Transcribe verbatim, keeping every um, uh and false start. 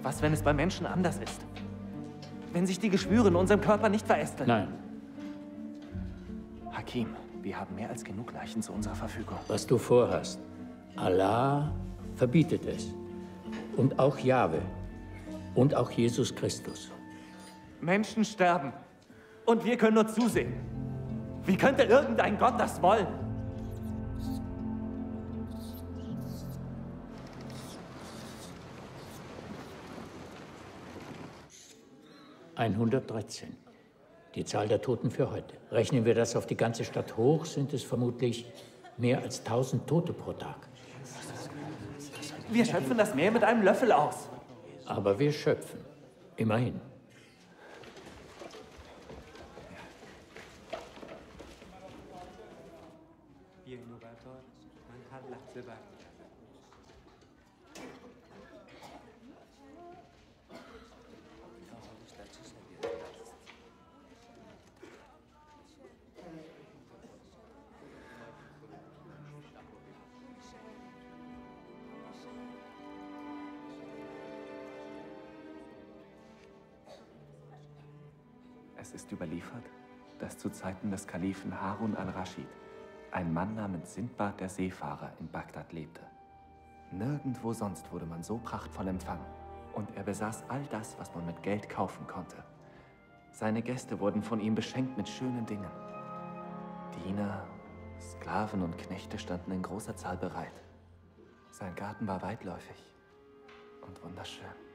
Was, wenn es bei Menschen anders ist? Wenn sich die Geschwüre in unserem Körper nicht verästeln? Nein. Hakim, wir haben mehr als genug Leichen zu unserer Verfügung. Was du vorhast, Allah verbietet es. Und auch Jahwe. Und auch Jesus Christus. Menschen sterben. Und wir können nur zusehen. Wie könnte irgendein Gott das wollen? hundertdreizehn. Die Zahl der Toten für heute. Rechnen wir das auf die ganze Stadt hoch, sind es vermutlich mehr als tausend Tote pro Tag. Wir schöpfen das Meer mit einem Löffel aus. Aber wir schöpfen. Immerhin. Es ist überliefert, dass zu Zeiten des Kalifen Harun al-Raschid ein Mann namens Sindbad der Seefahrer in Bagdad lebte. Nirgendwo sonst wurde man so prachtvoll empfangen. Und er besaß all das, was man mit Geld kaufen konnte. Seine Gäste wurden von ihm beschenkt mit schönen Dingen. Diener, Sklaven und Knechte standen in großer Zahl bereit. Sein Garten war weitläufig und wunderschön.